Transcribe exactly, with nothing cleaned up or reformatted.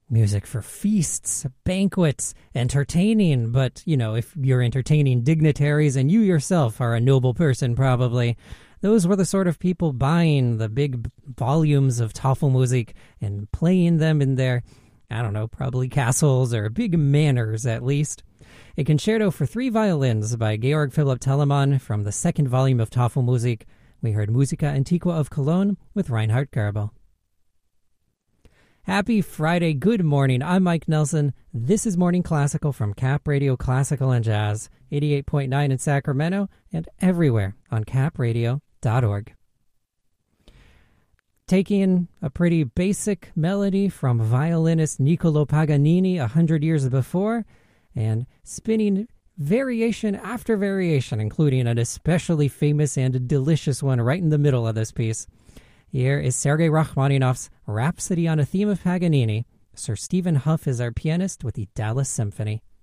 Music for feasts, banquets, entertaining, but, you know, if you're entertaining dignitaries and you yourself are a noble person, probably, those were the sort of people buying the big volumes of Tafelmusik and playing them in their, I don't know, probably castles or big manors at least. A concerto for three violins by Georg Philipp Telemann from the second volume of Tafelmusik. We heard Musica Antiqua of Cologne with Reinhard Goebel. Happy Friday, good morning. I'm Mike Nelson. This is Morning Classical from Cap Radio Classical and Jazz, eighty-eight point nine in Sacramento and everywhere on cap radio dot org. Taking a pretty basic melody from violinist Niccolo Paganini a hundred years before and spinning variation after variation, including an especially famous and delicious one right in the middle of this piece. Here is Sergei Rachmaninoff's Rhapsody on a Theme of Paganini. Sir Stephen Huff is our pianist with the Dallas Symphony.